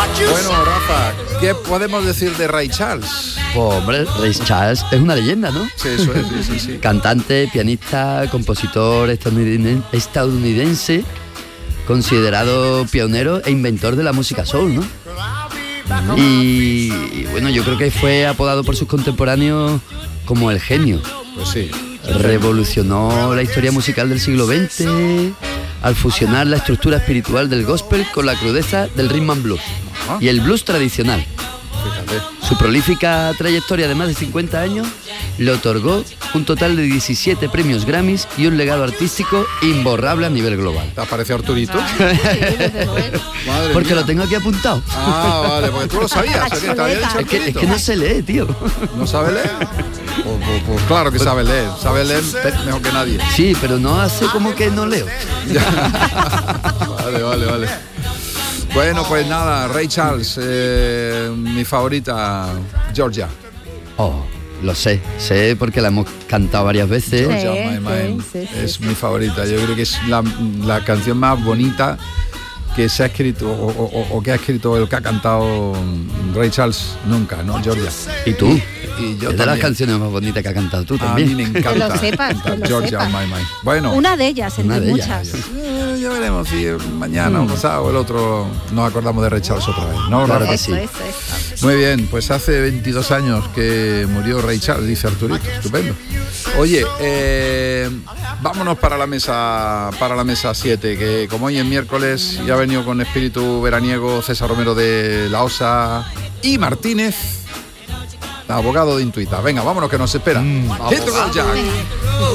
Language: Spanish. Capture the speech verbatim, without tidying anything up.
Bueno, Rafa, ¿qué podemos decir de Ray Charles? Pues, hombre, Ray Charles es una leyenda, ¿no? Sí, eso es, sí, sí, sí. Cantante, pianista, compositor estadounidense, estadounidense, considerado pionero e inventor de la música soul, ¿no? Uh-huh. Y, y bueno, yo creo que fue apodado por sus contemporáneos como el genio. Pues sí. Revolucionó la historia musical del siglo veinte al fusionar la estructura espiritual del gospel con la crudeza del rhythm and blues. Uh-huh. Y el blues tradicional. Fíjate. Su prolífica trayectoria de más de cincuenta años le otorgó un total de diecisiete premios Grammys y un legado artístico imborrable a nivel global. ¿Te aparece Arturito? Ah, sí, Madre porque mía. Lo tengo aquí apuntado. Ah, vale, porque tú lo sabías. ¿Te había dicho es, que, es Arturito? que no se lee, tío. ¿No sabe leer? Pues, pues, pues claro que sabe leer. Sabe leer mejor que nadie. Sí, pero no hace como que no leo. Vale, vale, vale. Bueno, pues nada, Ray Charles, eh, mi favorita, Georgia. Oh, lo sé, sé porque la hemos cantado varias veces. Georgia, Sí, my mind, sí, sí, es sí. mi favorita. Yo creo que es la, la canción más bonita que se ha escrito o, o, o que ha escrito el que ha cantado Ray Charles nunca, ¿no? Georgia. ¿Y tú? Y yo es de las también. canciones más bonitas que ha cantado tú A también. mí me encanta. Que lo sepas, que lo Georgia, sepas. my mind. Bueno. Una de ellas, entre Una de ellas, muchas. Eh, ya veremos si mañana o pasado o el otro nos acordamos de Ray Charles otra vez, ¿no? Claro que Eso, sí. eso, eso. Muy bien, pues hace veintidós años que murió Ray Charles, dice Arturito, estupendo. Oye, eh, vámonos para la mesa para la mesa siete, que como hoy es miércoles ya ha venido con espíritu veraniego César Romero de la Osa y Martínez, abogado de Intuita. Venga, vámonos que nos espera. Mm, Hit the road, Jack.